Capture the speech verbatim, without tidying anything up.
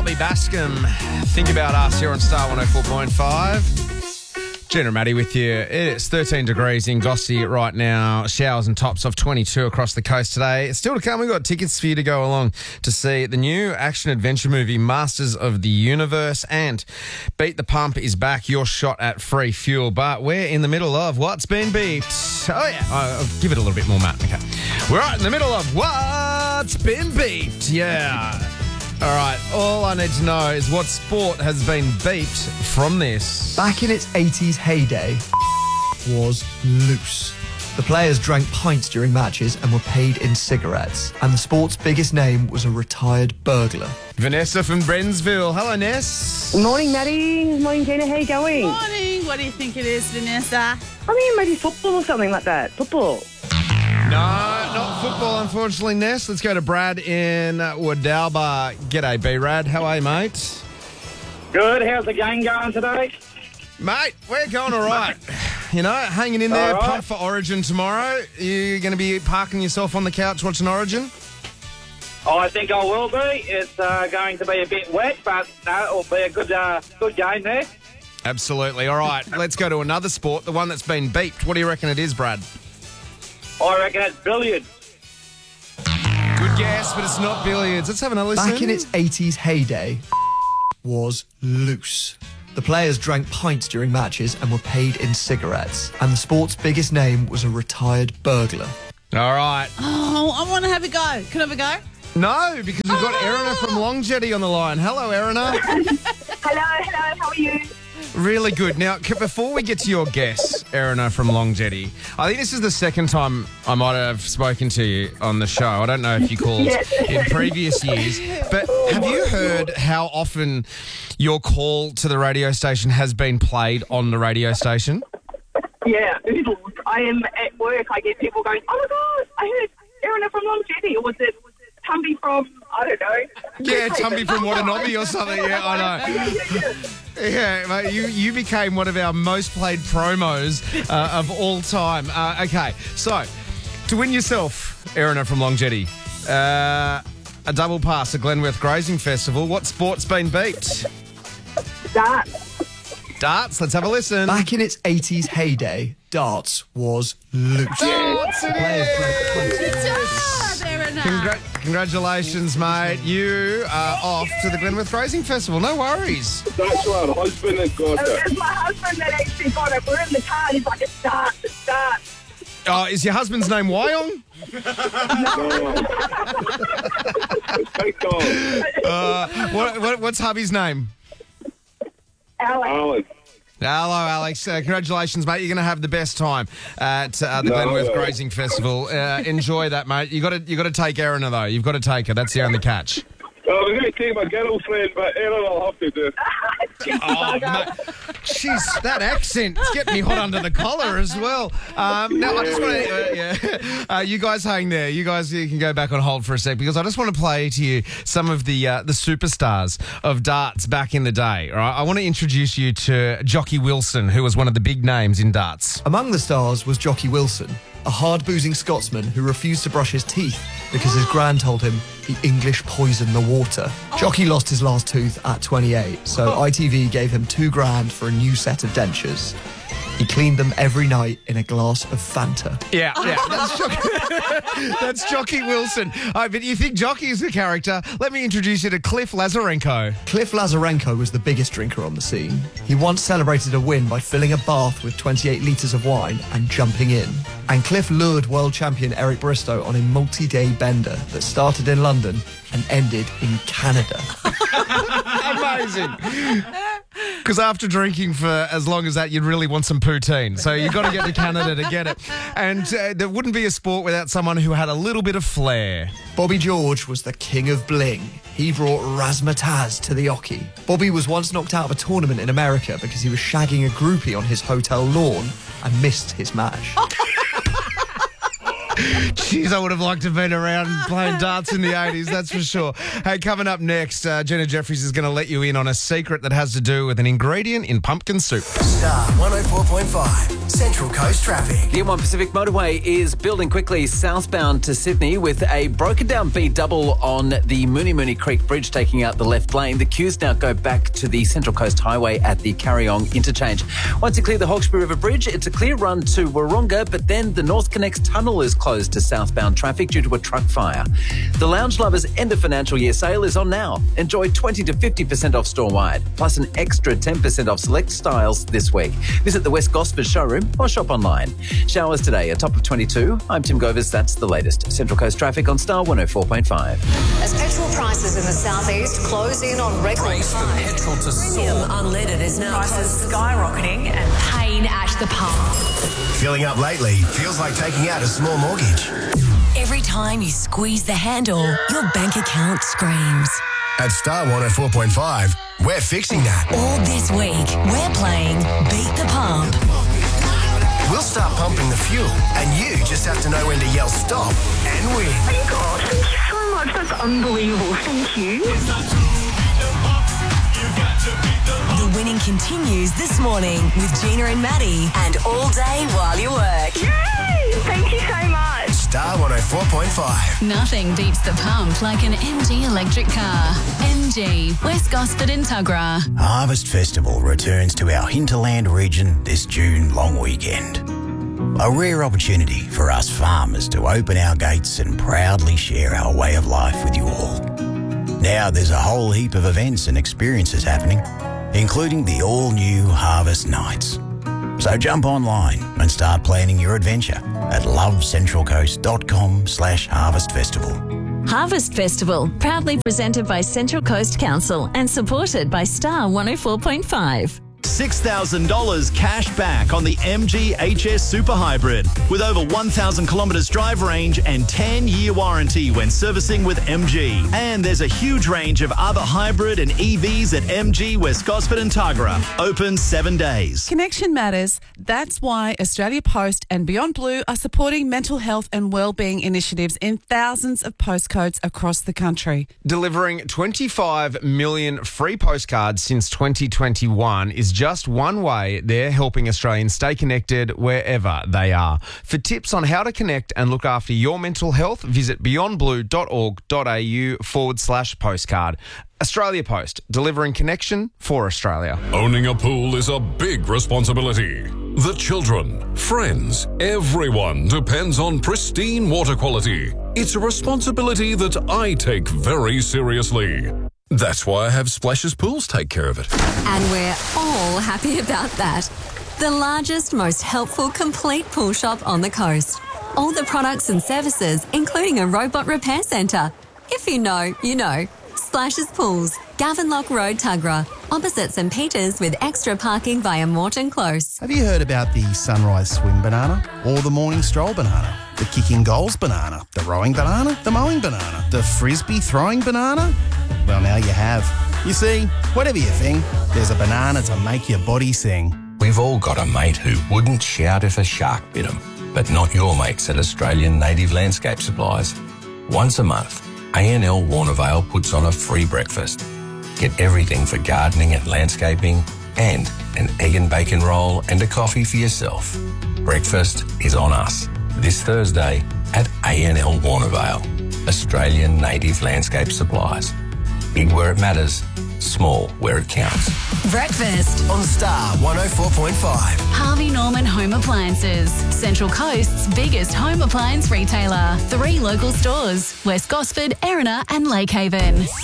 Bobby Bascom. Think about us here on Star one oh four point five. Gina and Maddie with you. It's thirteen degrees in Gossy right now. Showers and tops of twenty-two across the coast today. It's still to come. We've got tickets for you to go along to see the new action-adventure movie Masters of the Universe, and Beat the Pump is back, your shot at free fuel. But we're in the middle of What's Been Beeped. Oh, yeah. I'll give it a little bit more, Matt. Okay. We're right in the middle of What's Been Beeped. Yeah. All right, all I need to know is what sport has been beeped from this. Back in its eighties heyday, was loose. The players drank pints during matches and were paid in cigarettes. And the sport's biggest name was a retired burglar. Vanessa from Brensville. Hello, Ness. Morning, Maddie. Morning, Gina. How you going? Morning. What do you think it is, Vanessa? I mean, maybe football or something like that. Football. No, not football, unfortunately, Ness. Let's go to Brad in Wadalba. G'day, B-Rad. How are you, mate? Good. How's the game going today? Mate, we're going all right. You know, hanging in there, All right. pumped for Origin tomorrow. You going to be parking yourself on the couch watching Origin? Oh, I think I will be. It's uh, going to be a bit wet, but no, it'll be a good, uh, good game there. Absolutely. All right, let's go to another sport, the one that's been beeped. What do you reckon it is, Brad? I reckon it's billiards. Good guess, but it's not billiards. Let's have another listen. Back in its eighties heyday, was loose. The players drank pints during matches and were paid in cigarettes. And the sport's biggest name was a retired burglar. All right. Oh, I want to have a go. Can I have a go? No, because we've got Erina from Long Jetty on the line. Hello, Erina. Hello, hello. How are you? Really good. Now, c- before we get to your guess, Erina from Long Jetty, I think this is the second time I might have spoken to you on the show. I don't know if you called Yes. in previous years, but have you heard how often your call to the radio station has been played on the radio station? Yeah, oodles. I am at work. I get people going, oh, my God, I heard Erina from Long Jetty. Or was it Tumby from, I don't know. Yeah, Tumby from Watanabe or something. Yeah, I know. Yeah, mate, you, you became one of our most played promos uh, of all time. Uh, okay, so to win yourself, Erina from Long Jetty, uh, a double pass at Glenworth Grazing Festival, what sport's been beeped? Darts. Darts, let's have a listen. Back in its eighties heyday, darts was loose. Darts it Players is! drank pints Good during job, Erina. Congra- congratulations, mate. You are off to the Glenworth Grazing Festival. No worries. That's my husband and got It it. was my husband that actually got it. We're in the car and he's like, it's darts, it's darts. Oh, is your husband's name Wyong? Thank God. Uh, what, what, what's hubby's name? Alex. Alan. Hello, Alex. Uh, congratulations, mate. You're going to have the best time at uh, the No, Glenworth no. Grazing Festival. Uh, enjoy that, mate. You got to, you got to take Erina though. You've got to take her. That's the only catch. I was going to take my girlfriend, but Aaron will have to do. Oh, mate. Jeez, that accent is getting me hot under the collar as well. Um, now, I just want to, uh, yeah. Uh, you guys hang there. You guys you can go back on hold for a sec because I just want to play to you some of the uh, the superstars of darts back in the day. All right, I want to introduce you to Jockey Wilson, who was one of the big names in darts. Among the stars was Jockey Wilson, a hard-boozing Scotsman who refused to brush his teeth because his gran told him the English poisoned the water. Jockey lost his last tooth at twenty-eight, so I T V gave him two grand for a new set of dentures. He cleaned them every night in a glass of Fanta. Yeah, yeah, that's Jockey, that's Jockey Wilson. Uh, but you think Jockey is the character? Let me introduce you to Cliff Lazarenko. Cliff Lazarenko was the biggest drinker on the scene. He once celebrated a win by filling a bath with twenty-eight litres of wine and jumping in. And Cliff lured world champion Eric Bristow on a multi-day bender that started in London and ended in Canada. Amazing. Because after drinking for as long as that, you'd really want some poutine. So you've got to get to Canada to get it. And uh, there wouldn't be a sport without someone who had a little bit of flair. Bobby George was the king of bling. He brought razzmatazz to the hockey. Bobby was once knocked out of a tournament in America because he was shagging a groupie on his hotel lawn and missed his match. Jeez, I would have liked to have been around playing darts in the eighties, that's for sure. Hey, coming up next, uh, Jenna Jeffries is going to let you in on a secret that has to do with an ingredient in pumpkin soup. Star one oh four point five, Central Coast Traffic. The M one Pacific Motorway is building quickly southbound to Sydney with a broken down B double on the Mooney Mooney Creek Bridge taking out the left lane. The queues now go back to the Central Coast Highway at the Carryong interchange. Once you clear the Hawkesbury River Bridge, it's a clear run to Wahroonga, but then the North Connects Tunnel is closed to southbound traffic due to a truck fire. The Lounge Lovers end of financial year sale is on now. Enjoy twenty to fifty percent off store-wide, plus an extra ten percent off select styles this week. Visit the West Gosford showroom or shop online. Showers today, a top of twenty-two. I'm Tim Govers. That's the latest. Central Coast traffic on Star one oh four point five. As petrol prices in the southeast close in on record Race from highs, petrol to premium salt. unleaded is now Prices skyrocketing and pain at the pump. Filling up lately feels like taking out a small mortgage. Every time you squeeze the handle, your bank account screams. At Star one oh four point five, we're fixing that. All this week, we're playing Beat the Pump. We'll start pumping the fuel, and you just have to know when to yell stop and win. Oh my God, thank you so much. That's unbelievable. Thank you. The winning continues this morning with Gina and Maddie and all day while you work. Yay! Thank you so much. Star one oh four point five. Nothing beats the pump like an M G electric car. M G, West Gosford and Tuggerah. Harvest Festival returns to our hinterland region this June long weekend. A rare opportunity for us farmers to open our gates and proudly share our way of life with you all. Now there's a whole heap of events and experiences happening, including the all-new Harvest Nights. So jump online and start planning your adventure at lovecentralcoast.com slash harvest festival. Harvest Festival, proudly presented by Central Coast Council and supported by Star one oh four point five. six thousand dollars cash back on the M G H S Super Hybrid with over one thousand kilometres drive range and ten year warranty when servicing with M G. And there's a huge range of other hybrid and E Vs at M G West Gosford and Tuggerah. Open seven days. Connection matters. That's why Australia Post and Beyond Blue are supporting mental health and wellbeing initiatives in thousands of postcodes across the country. Delivering twenty-five million free postcards since twenty twenty-one is just one way they're helping Australians stay connected wherever they are. For tips on how to connect and look after your mental health, visit beyondblue.org.au forward slash postcard. Australia Post, delivering connection for Australia. Owning a pool is a big responsibility. The children, friends, everyone depends on pristine water quality. It's a responsibility that I take very seriously. That's why I have Splashes Pools take care of it. And we're all happy about that. The largest, most helpful, complete pool shop on the coast. All the products and services, including a robot repair centre. If you know, you know. Splashes Pools, Gavenlock Road, Tuggerah, opposite St Peters with extra parking via Moreton Close. Have you heard about the Sunrise Swim Banana or the Morning Stroll Banana? The Kicking Goals Banana, the Rowing Banana, the Mowing Banana, the Frisbee Throwing Banana? Well, now you have. You see, whatever you think, there's a banana to make your body sing. We've all got a mate who wouldn't shout if a shark bit him, but not your mates at Australian Native Landscape Supplies. Once a month, A N L Warnervale puts on a free breakfast. Get everything for gardening and landscaping and an egg and bacon roll and a coffee for yourself. Breakfast is on us this Thursday at A N L Warnervale, Australian Native Landscape Supplies. Big where it matters, small where it counts. Breakfast on Star one oh four point five. Harvey Norman Home Appliances, Central Coast's biggest home appliance retailer. Three local stores, West Gosford, Erina and Lake Haven.